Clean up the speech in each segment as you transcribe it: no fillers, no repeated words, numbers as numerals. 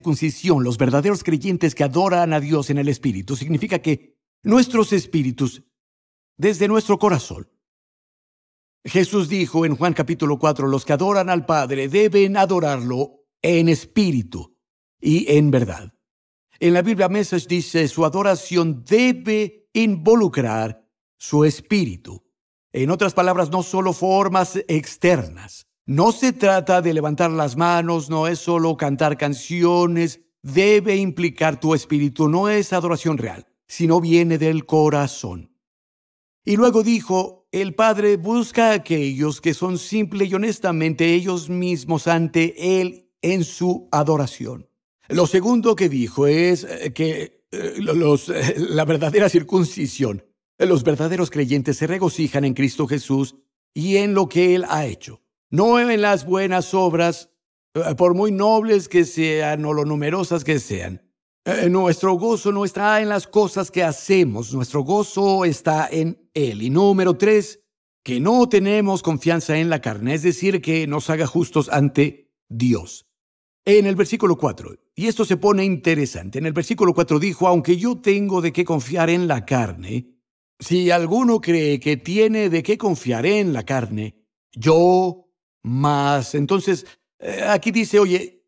circuncisión, los verdaderos creyentes que adoran a Dios en el Espíritu, significa que nuestros espíritus, desde nuestro corazón. Jesús dijo en Juan capítulo 4, los que adoran al Padre deben adorarlo en espíritu y en verdad. En la Biblia Message dice, su adoración debe involucrar su espíritu. En otras palabras, no solo formas externas. No se trata de levantar las manos, no es solo cantar canciones. Debe implicar tu espíritu, no es adoración real, sino viene del corazón. Y luego dijo, el Padre busca a aquellos que son simple y honestamente ellos mismos ante Él en su adoración. Lo segundo que dijo es que la verdadera circuncisión, los verdaderos creyentes se regocijan en Cristo Jesús y en lo que Él ha hecho. No en las buenas obras, por muy nobles que sean o lo numerosas que sean. Nuestro gozo no está en las cosas que hacemos, nuestro gozo está en Él. Y número 3, que no tenemos confianza en la carne, es decir, que nos haga justos ante Dios. En el versículo 4, y esto se pone interesante, en el versículo 4 dijo, aunque yo tengo de qué confiar en la carne, si alguno cree que tiene de qué confiar en la carne, yo más. Entonces, aquí dice, oye,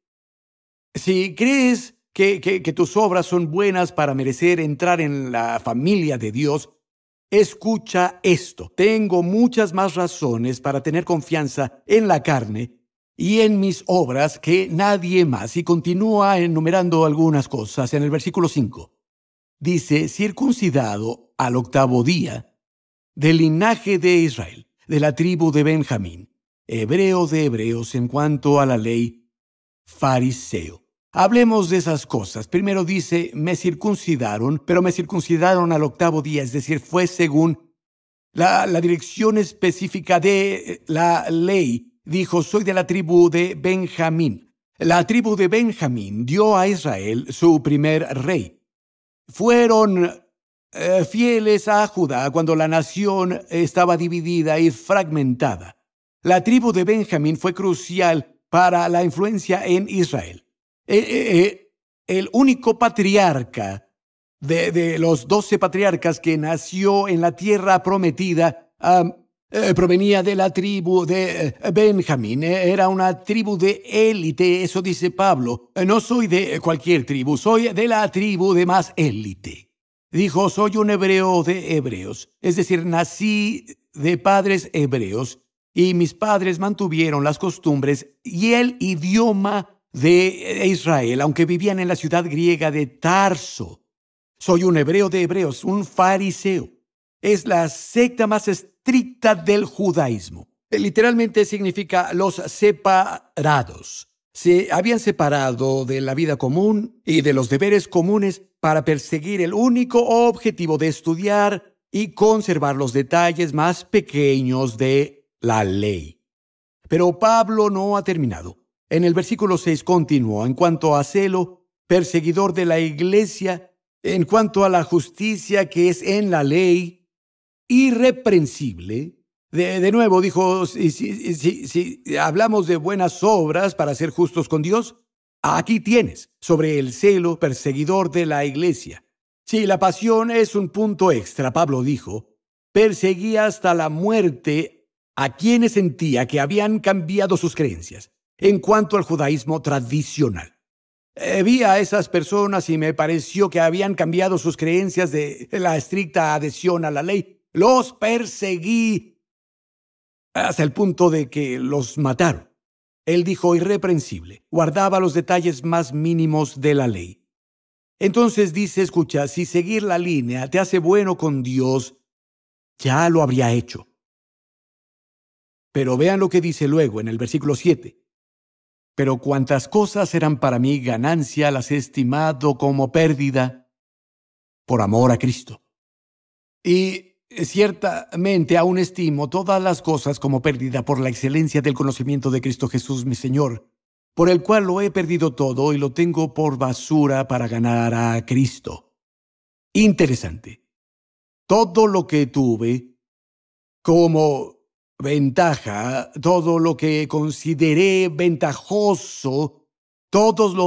si crees que tus obras son buenas para merecer entrar en la familia de Dios, escucha esto. Tengo muchas más razones para tener confianza en la carne y en mis obras que nadie más. Y continúa enumerando algunas cosas. En el versículo 5 dice, circuncidado al 8º día, del linaje de Israel, de la tribu de Benjamín, hebreo de hebreos en cuanto a la ley, fariseo. Hablemos de esas cosas. Primero dice, me circuncidaron, pero me circuncidaron al 8º día, es decir, fue según la dirección específica de la ley. Dijo, soy de la tribu de Benjamín. La tribu de Benjamín dio a Israel su primer rey. Fueron fieles a Judá cuando la nación estaba dividida y fragmentada. La tribu de Benjamín fue crucial para la influencia en Israel. El único patriarca de los 12 patriarcas que nació en la tierra prometida provenía de la tribu de Benjamín. Era una tribu de élite, eso dice Pablo. No soy de cualquier tribu, soy de la tribu de más élite. Dijo, soy un hebreo de hebreos, es decir, nací de padres hebreos y mis padres mantuvieron las costumbres y el idioma de Israel, aunque vivían en la ciudad griega de Tarso. Soy un hebreo de hebreos, un fariseo. Es la secta más estricta del judaísmo. Literalmente significa los separados. Se habían separado de la vida común y de los deberes comunes para perseguir el único objetivo de estudiar y conservar los detalles más pequeños de la ley. Pero Pablo no ha terminado. En el versículo 6 continuó, en cuanto a celo, perseguidor de la iglesia, en cuanto a la justicia que es en la ley, irreprensible. De nuevo dijo, si hablamos de buenas obras para ser justos con Dios, aquí tienes, sobre el celo, perseguidor de la iglesia. Si la pasión es un punto extra, Pablo dijo, perseguía hasta la muerte a quienes sentía que habían cambiado sus creencias en cuanto al judaísmo tradicional. Vi a esas personas y me pareció que habían cambiado sus creencias de la estricta adhesión a la ley. Los perseguí hasta el punto de que los mataron. Él dijo irreprensible, guardaba los detalles más mínimos de la ley. Entonces dice, escucha, si seguir la línea te hace bueno con Dios, ya lo habría hecho. Pero vean lo que dice luego en el versículo 7. Pero cuantas cosas eran para mí ganancia, las he estimado como pérdida por amor a Cristo. Y ciertamente aún estimo todas las cosas como pérdida por la excelencia del conocimiento de Cristo Jesús, mi Señor, por el cual lo he perdido todo y lo tengo por basura para ganar a Cristo. Interesante. Todo lo que tuve como ventaja, todo lo que consideré ventajoso, todos los